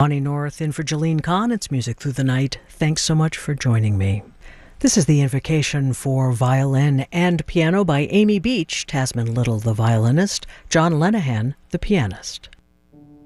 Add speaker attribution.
Speaker 1: Bonnie North in for Jolene Kahn. It's Music Through the Night. Thanks so much for joining me. This is the invocation for violin and piano by Amy Beach, Tasman Little the violinist, John Lenihan the pianist.